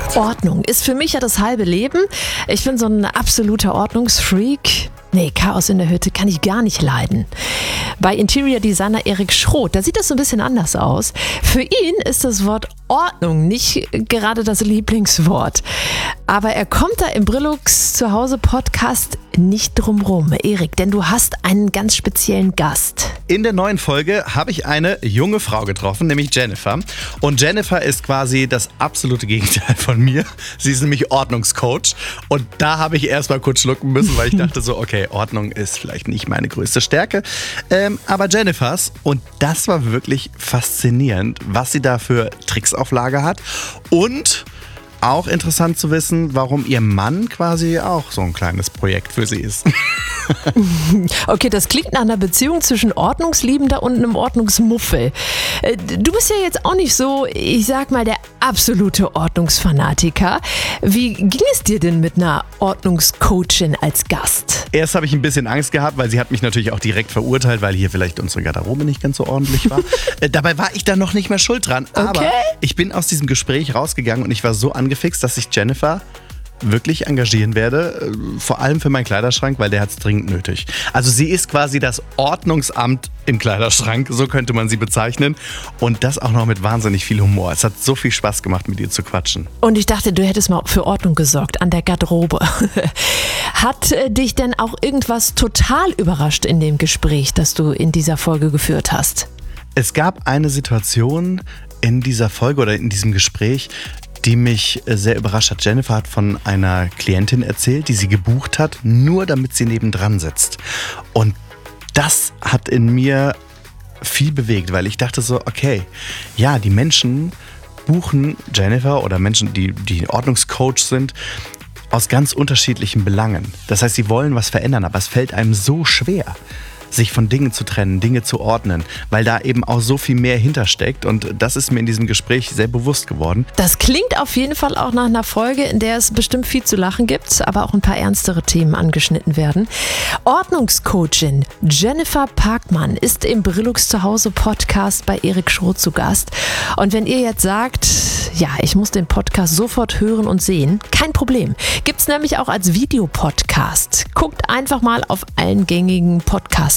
Ordnung ist für mich ja das halbe Leben. Ich bin so ein absoluter Ordnungsfreak. Nee, Chaos in der Hütte kann ich gar nicht leiden. Bei Interior Designer Erik Schroth, da sieht das so ein bisschen anders aus. Für ihn ist das Wort Ordnung nicht gerade das Lieblingswort. Aber er kommt da im Brillux Zuhause Podcast nicht drum rum. Erik, denn du hast einen ganz speziellen Gast. In der neuen Folge habe ich eine junge Frau getroffen, nämlich Jennifer. Und Jennifer ist quasi das absolute Gegenteil von mir. Sie ist nämlich Ordnungscoach. Und da habe ich erst mal kurz schlucken müssen, weil ich dachte so, okay, Ordnung ist vielleicht nicht meine größte Stärke. Aber Jennifers, und das war wirklich faszinierend, was sie da für Tricks auf Lager hat. Und auch interessant zu wissen, warum ihr Mann quasi auch so ein kleines Projekt für sie ist. Okay, das klingt nach einer Beziehung zwischen Ordnungsliebender und einem Ordnungsmuffel. Du bist ja jetzt auch nicht so, ich sag mal, der absolute Ordnungsfanatiker. Wie ging es dir denn mit einer Ordnungscoachin als Gast? Erst habe ich ein bisschen Angst gehabt, weil sie hat mich natürlich auch direkt verurteilt, weil hier vielleicht unsere Garderobe nicht ganz so ordentlich war. Dabei war ich da noch nicht mehr schuld dran. Aber ich bin aus diesem Gespräch rausgegangen und ich war so angefixt, dass ich Jennifer wirklich engagieren werde, vor allem für meinen Kleiderschrank, weil der hat es dringend nötig. Also sie ist quasi das Ordnungsamt im Kleiderschrank, so könnte man sie bezeichnen. Und das auch noch mit wahnsinnig viel Humor. Es hat so viel Spaß gemacht, mit ihr zu quatschen. Und ich dachte, du hättest mal für Ordnung gesorgt an der Garderobe. Hat dich denn auch irgendwas total überrascht in dem Gespräch, das du in dieser Folge geführt hast? Es gab eine Situation in dieser Folge oder in diesem Gespräch, die mich sehr überrascht hat. Jennifer hat von einer Klientin erzählt, die sie gebucht hat, nur damit sie nebendran sitzt. Und das hat in mir viel bewegt, weil ich dachte so, okay, ja, die Menschen buchen Jennifer oder Menschen, die Ordnungscoach sind, aus ganz unterschiedlichen Belangen. Das heißt, sie wollen was verändern, aber es fällt einem so schwer, sich von Dingen zu trennen, Dinge zu ordnen, weil da eben auch so viel mehr hintersteckt. Und das ist mir in diesem Gespräch sehr bewusst geworden. Das klingt auf jeden Fall auch nach einer Folge, in der es bestimmt viel zu lachen gibt, aber auch ein paar ernstere Themen angeschnitten werden. Ordnungscoachin Jennifer Parkmann ist im Brillux Zuhause Podcast bei Erik Schroth zu Gast. Und wenn ihr jetzt sagt, ja, ich muss den Podcast sofort hören und sehen, kein Problem. Gibt's nämlich auch als Videopodcast. Guckt einfach mal auf allen gängigen Podcast